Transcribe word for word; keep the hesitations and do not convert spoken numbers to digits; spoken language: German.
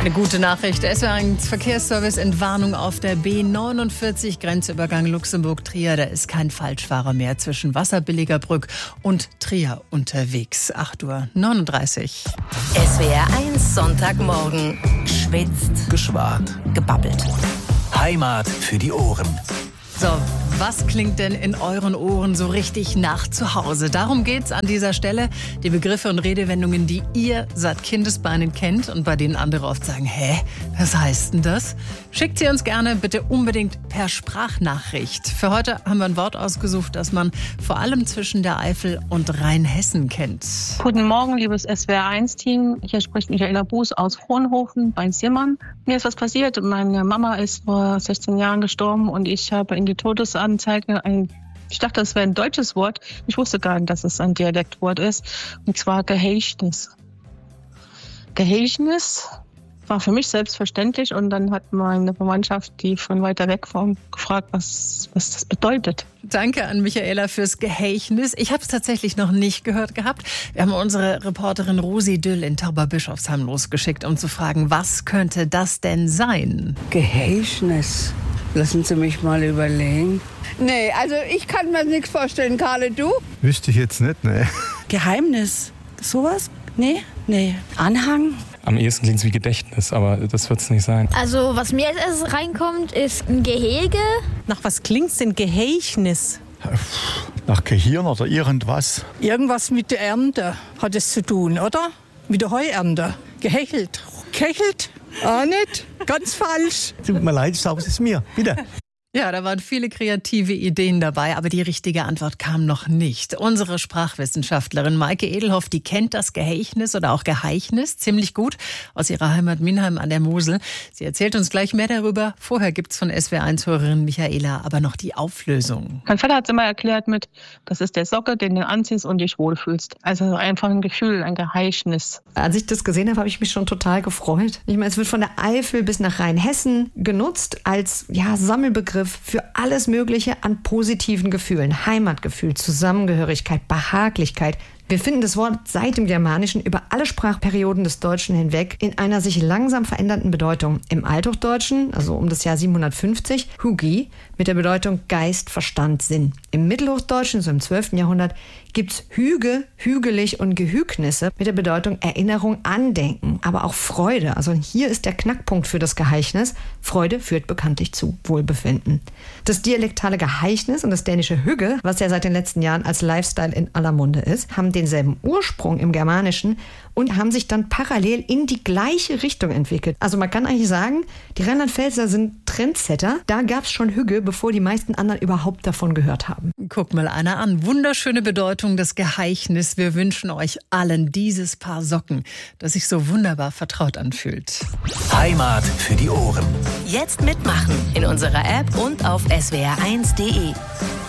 Eine gute Nachricht. Der S W R eins Verkehrsservice Entwarnung auf der B neunundvierzig Grenzübergang Luxemburg-Trier. Da ist kein Falschfahrer mehr zwischen Wasserbilliger Brück und Trier unterwegs. acht Uhr neununddreißig. S W R eins Sonntagmorgen. Geschwitzt. Geschwart. Gebabbelt. Heimat für die Ohren. So, was klingt denn in euren Ohren so richtig nach zu Hause? Darum geht's an dieser Stelle. Die Begriffe und Redewendungen, die ihr seit Kindesbeinen kennt und bei denen andere oft sagen, hä, was heißt denn das? Schickt sie uns gerne bitte unbedingt per Sprachnachricht. Für heute haben wir ein Wort ausgesucht, das man vor allem zwischen der Eifel und Rheinhessen kennt. Guten Morgen, liebes S W R eins Team. Hier spricht Michaela Buß aus Frohnhofen bei Simmern. Mir ist was passiert. Meine Mama ist vor sechzehn Jahren gestorben und ich habe in die Todesanzeige ein, ich dachte, das wäre ein deutsches Wort. Ich wusste gar nicht, dass es ein Dialektwort ist. Und zwar Geheischnis. Geheischnis war für mich selbstverständlich und dann hat meine Verwandtschaft, die von weiter weg war, gefragt, was, was das bedeutet. Danke an Michaela fürs Geheichnis. Ich habe es tatsächlich noch nicht gehört gehabt. Wir haben unsere Reporterin Rosi Düll in Tauberbischofsheim losgeschickt, um zu fragen, was könnte das denn sein? Geheichnis. Lassen Sie mich mal überlegen. Nee, also ich kann mir nichts vorstellen. Karle, du? Wüsste ich jetzt nicht, ne. Geheimnis. Sowas? Nee? Nee. Anhang? Am ehesten klingt es wie Gedächtnis, aber das wird es nicht sein. Also was mir als erstes reinkommt, ist ein Gehege. Nach was klingt's denn Geheichnis? Nach Gehirn oder irgendwas. Irgendwas mit der Ernte hat es zu tun, oder? Mit der Heuernte. Gehechelt. Kechelt? Ah, nicht? Ganz falsch. Tut mir leid, sag es mir. Bitte. Ja, da waren viele kreative Ideen dabei, aber die richtige Antwort kam noch nicht. Unsere Sprachwissenschaftlerin Maike Edelhoff, die kennt das Geheichnis oder auch Geheichnis ziemlich gut aus ihrer Heimat Minheim an der Mosel. Sie erzählt uns gleich mehr darüber. Vorher gibt's von S W R eins-Hörerin Michaela aber noch die Auflösung. Mein Vater hat es immer erklärt mit, das ist der Socke, den du anziehst und dich wohlfühlst. Also einfach ein Gefühl, ein Geheichnis. Als ich das gesehen habe, habe ich mich schon total gefreut. Ich meine, es wird von der Eifel bis nach Rheinhessen genutzt als ja, Sammelbegriff für alles Mögliche an positiven Gefühlen. Heimatgefühl, Zusammengehörigkeit, Behaglichkeit. Wir finden das Wort seit dem Germanischen über alle Sprachperioden des Deutschen hinweg in einer sich langsam verändernden Bedeutung. Im Althochdeutschen, also um das Jahr siebenhundertfünfzig, Hugi, mit der Bedeutung Geist, Verstand, Sinn. Im Mittelhochdeutschen, so im zwölften Jahrhundert, gibt's Hüge, hügelig und Gehügnisse mit der Bedeutung Erinnerung, Andenken, aber auch Freude. Also hier ist der Knackpunkt für das Geheichnis. Freude führt bekanntlich zu Wohlbefinden. Das dialektale Geheichnis und das dänische Hügge, was ja seit den letzten Jahren als Lifestyle in aller Munde ist, haben denselben Ursprung im Germanischen und haben sich dann parallel in die gleiche Richtung entwickelt. Also man kann eigentlich sagen, die Rheinland-Pfälzer sind Trendsetter. Da gab es schon Hügge, bevor die meisten anderen überhaupt davon gehört haben. Guck mal einer an. Wunderschöne Bedeutung des Geheichnis. Wir wünschen euch allen dieses Paar Socken, das sich so wunderbar vertraut anfühlt. Heimat für die Ohren. Jetzt mitmachen in unserer App und auf s w r eins punkt d e.